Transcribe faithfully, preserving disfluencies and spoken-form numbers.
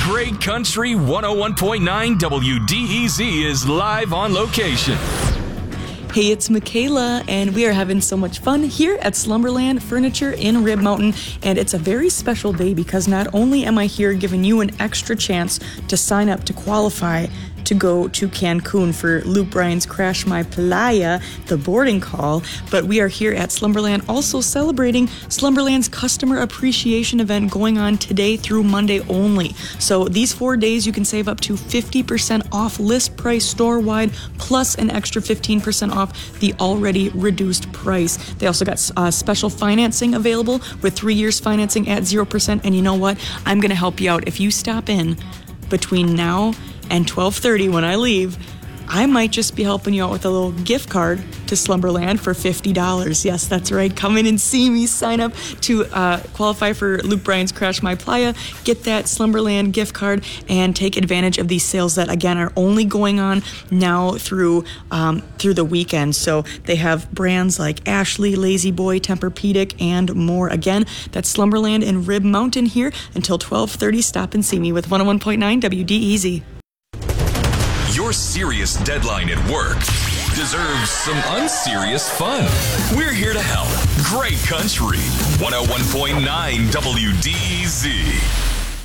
Great Country one oh one point nine W D E Z is live on location. Hey, it's Michaela, and we are having so much fun here at Slumberland Furniture in Rib Mountain, and it's a very special day because not only am I here giving you an extra chance to sign up to qualify to go to Cancun for Luke Bryan's Crash My Playa, the boarding call, but we are here at Slumberland also celebrating Slumberland's customer appreciation event going on today through Monday only. So these four days you can save up to fifty percent off list price store-wide, plus an extra fifteen percent off the already reduced price. They also got uh, special financing available with three years financing at zero percent, and you know what? I'm gonna help you out. If you stop in between now and twelve thirty when I leave, I might just be helping you out with a little gift card to Slumberland for fifty dollars. Yes, that's right. Come in and see me. Sign up to uh, qualify for Luke Bryan's Crash My Playa. Get that Slumberland gift card and take advantage of these sales that, again, are only going on now through um, through the weekend. So they have brands like Ashley, Lazy Boy, Tempur-Pedic, and more. Again, that's Slumberland in Rib Mountain here until twelve thirty. Stop and see me with one oh one point nine W D E Z. Your serious deadline at work deserves some unserious fun. We're here to help. Great Country one oh one point nine W D E Z.